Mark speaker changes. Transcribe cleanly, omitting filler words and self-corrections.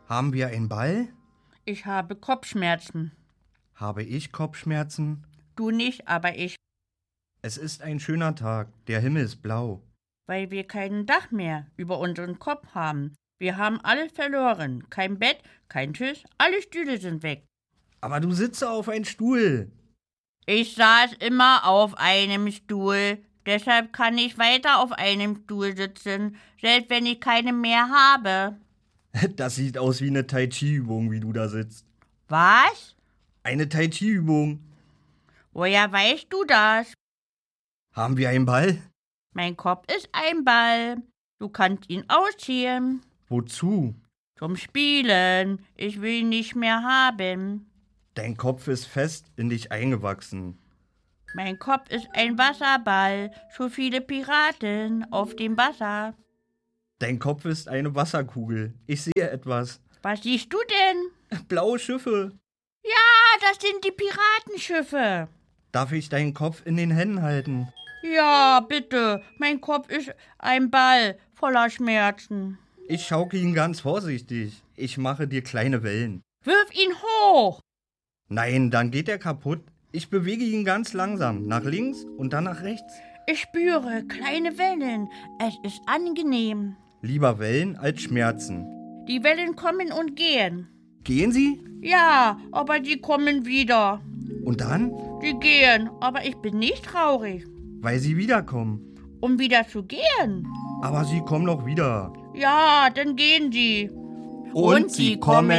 Speaker 1: Haben wir einen Ball?
Speaker 2: Ich habe Kopfschmerzen.
Speaker 1: Habe ich Kopfschmerzen?
Speaker 2: Du nicht, aber ich,
Speaker 1: Es ist ein schöner Tag, der Himmel ist blau.
Speaker 2: weil wir kein Dach mehr über unseren Kopf haben. Wir haben alles verloren. Kein Bett, kein Tisch, alle Stühle sind weg.
Speaker 1: Aber du sitzt auf einem Stuhl.
Speaker 2: Ich saß immer auf einem Stuhl. Deshalb kann ich weiter auf einem Stuhl sitzen, selbst wenn ich keinen mehr habe.
Speaker 1: Das sieht aus wie eine Tai-Chi-Übung, wie du da sitzt.
Speaker 2: Was?
Speaker 1: Eine Tai-Chi-Übung.
Speaker 2: Woher weißt du das?
Speaker 1: Haben wir einen Ball?
Speaker 2: Mein Kopf ist ein Ball. Du kannst ihn ausziehen.
Speaker 1: Wozu?
Speaker 2: Zum Spielen. Ich will ihn nicht mehr haben.
Speaker 1: Dein Kopf ist fest in dich eingewachsen.
Speaker 2: Mein Kopf ist ein Wasserball. So viele Piraten auf dem Wasser.
Speaker 1: Dein Kopf ist eine Wasserkugel. Ich sehe etwas.
Speaker 2: Was siehst du denn?
Speaker 1: Blaue Schiffe.
Speaker 2: Ah, das sind die Piratenschiffe.
Speaker 1: Darf ich deinen Kopf in den Händen halten?
Speaker 2: Ja, bitte. Mein Kopf ist ein Ball voller Schmerzen.
Speaker 1: Ich schaukel ihn ganz vorsichtig. Ich mache dir kleine Wellen.
Speaker 2: Wirf ihn hoch.
Speaker 1: Nein, dann geht er kaputt. Ich bewege ihn ganz langsam. Nach links und dann nach rechts.
Speaker 2: Ich spüre kleine Wellen. Es ist angenehm.
Speaker 1: Lieber Wellen als Schmerzen.
Speaker 2: Die Wellen kommen und gehen.
Speaker 1: Gehen sie?
Speaker 2: Ja, aber die kommen wieder.
Speaker 1: Und dann?
Speaker 2: Die gehen, aber ich bin nicht traurig.
Speaker 1: Weil sie wiederkommen.
Speaker 2: Um wieder zu gehen.
Speaker 1: Aber sie kommen noch wieder.
Speaker 2: Ja, dann gehen sie.
Speaker 1: Und sie kommen